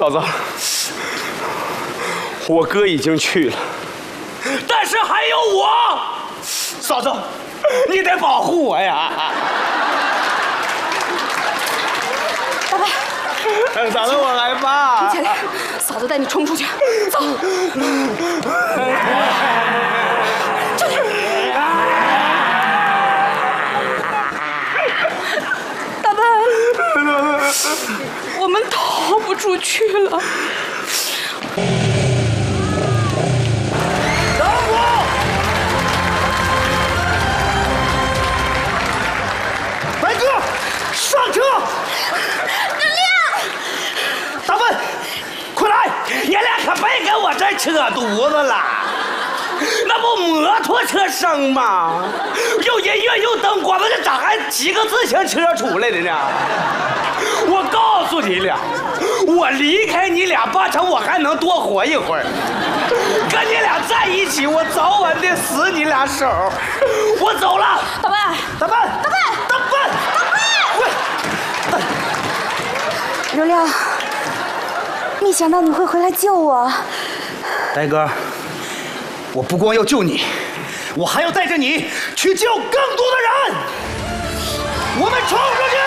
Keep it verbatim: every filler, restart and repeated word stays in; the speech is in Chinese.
嫂子，我哥已经去了，但是还有我。嫂子，你得保护我呀！ 大伯， 嫂子，我来吧。 停起来，嫂子带你冲出去，走。这里。大伯，我们逃不出去了。 上车！ 大亮， 大笨，快来！你俩可别跟我这扯犊子了，那不摩托车声吗？有音乐有灯光，那咋还骑个自行车出来的呢？我告诉你俩，我离开你俩八成我还能多活一会儿。跟你俩在一起，我早晚得死你俩手。我走了。 大笨， 大笨，大笨，大笨，大笨。 刘亮，没想到你会回来救我。 呆哥，我不光要救你，我还要带着你去救更多的人。我们冲出去！